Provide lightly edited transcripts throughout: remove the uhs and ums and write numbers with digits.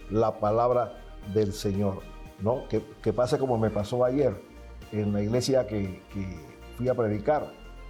la palabra del Señor, ¿no? Que pase como me pasó ayer en la iglesia que fui a predicar.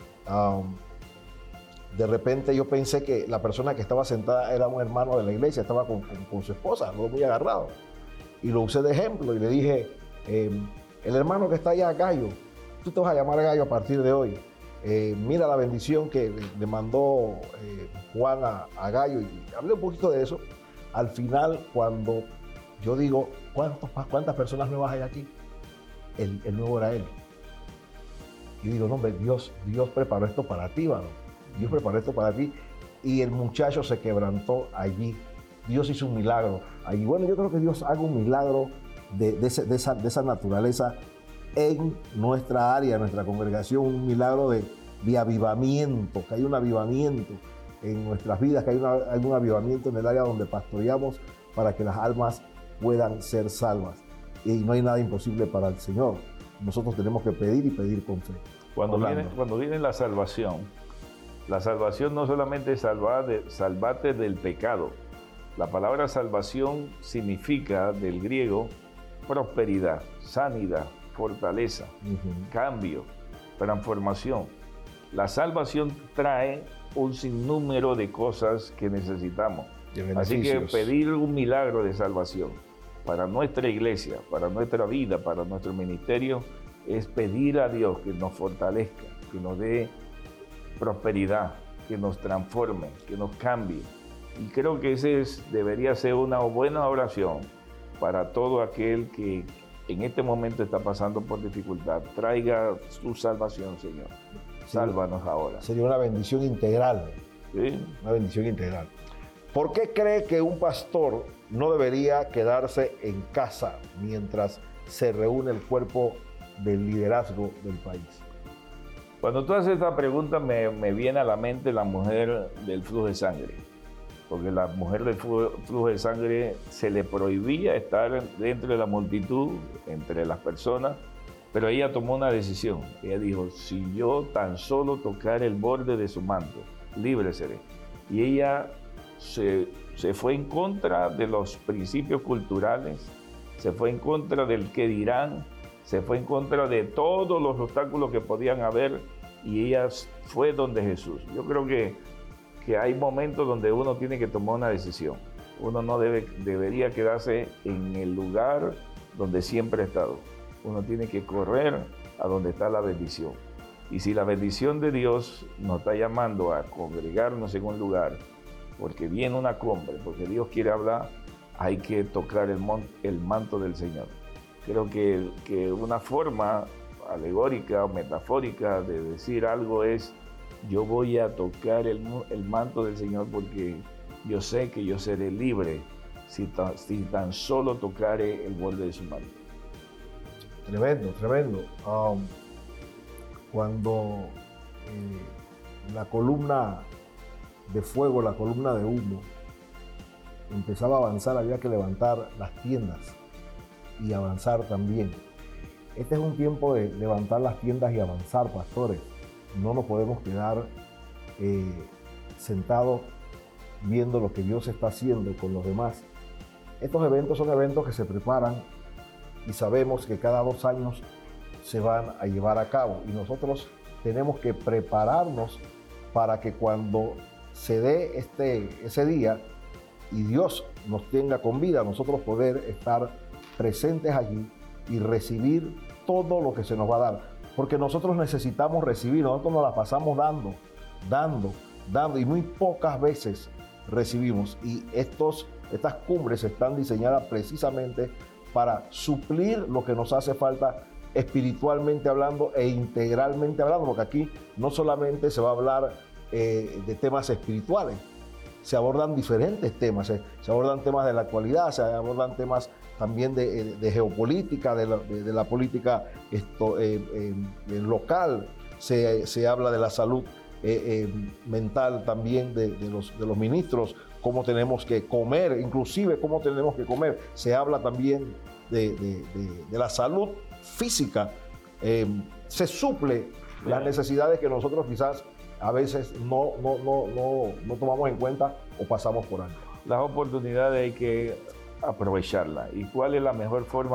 De repente yo pensé que la persona que estaba sentada era un hermano de la iglesia, estaba con su esposa, no muy agarrado. Y lo usé de ejemplo y le dije, el hermano que está allá, Gallo, tú te vas a llamar Gallo a partir de hoy. Mira la bendición que le mandó Juan a Gallo, y hablé un poquito de eso. Al final, cuando yo digo, ¿cuántas personas nuevas hay aquí? El nuevo era él. Yo digo, no, hombre, Dios preparó esto para ti, mano. Dios preparó esto para ti. Y el muchacho se quebrantó allí. Dios hizo un milagro allí. Bueno, yo creo que Dios haga un milagro de esa naturaleza en nuestra área, en nuestra congregación, un milagro de avivamiento, que hay un avivamiento en nuestras vidas, que hay un avivamiento en el área donde pastoreamos para que las almas puedan ser salvas. Y no hay nada imposible para el Señor. Nosotros tenemos que pedir y pedir con fe. Cuando viene la salvación no solamente es salvarte del pecado. La palabra salvación significa, del griego, prosperidad, sanidad, fortaleza, cambio, transformación. La salvación trae un sinnúmero de cosas que necesitamos. Así que pedir un milagro de salvación para nuestra iglesia, para nuestra vida, para nuestro ministerio, es pedir a Dios que nos fortalezca, que nos dé prosperidad, que nos transforme, que nos cambie. Y creo que debería ser una buena oración para todo aquel que en este momento está pasando por dificultad. Traiga su salvación, Señor. Sí. Sálvanos ahora. Sería una bendición integral. ¿Sí? Una bendición integral. ¿Por qué cree que un pastor no debería quedarse en casa mientras se reúne el cuerpo del liderazgo del país? Cuando tú haces esta pregunta me viene a la mente la mujer del flujo de sangre, porque la mujer del flujo de sangre se le prohibía estar dentro de la multitud, entre las personas, pero ella tomó una decisión. Ella dijo, si yo tan solo tocar el borde de su manto, libre seré. Y ella se fue en contra de los principios culturales, se fue en contra del qué dirán, se fue en contra de todos los obstáculos que podían haber, y ella fue donde Jesús. Yo creo que hay momentos donde uno tiene que tomar una decisión. Uno no debería quedarse en el lugar donde siempre ha estado. Uno tiene que correr a donde está la bendición. Y si la bendición de Dios nos está llamando a congregarnos en un lugar, porque viene una cumbre, porque Dios quiere hablar, hay que tocar el manto del Señor. Creo que una forma alegórica o metafórica de decir algo es: yo voy a tocar el manto del Señor porque yo sé que yo seré libre si tan solo tocare el borde de su manto. Tremendo, tremendo. Cuando la columna de fuego, la columna de humo, empezaba a avanzar, había que levantar las tiendas y avanzar también. Este es un tiempo de levantar las tiendas y avanzar, pastores. No nos podemos quedar sentados viendo lo que Dios está haciendo con los demás. Estos eventos son eventos que se preparan y sabemos que cada 2 años se van a llevar a cabo, y nosotros tenemos que prepararnos para que cuando se dé ese día y Dios nos tenga con vida, nosotros poder estar presentes allí y recibir todo lo que se nos va a dar, porque nosotros necesitamos recibir. Nosotros nos la pasamos dando, y muy pocas veces recibimos, y estas cumbres están diseñadas precisamente para suplir lo que nos hace falta espiritualmente hablando e integralmente hablando, porque aquí no solamente se va a hablar de temas espirituales, se abordan diferentes temas, se abordan temas de la actualidad, se abordan temas también de geopolítica, de la política local, se habla de la salud mental también de los ministros, cómo tenemos que comer, inclusive cómo tenemos que comer. Se habla también de la salud física. Se suple las necesidades que nosotros quizás a veces no tomamos en cuenta o pasamos por alto. Las oportunidades hay que aprovecharla. ¿Y cuál es la mejor forma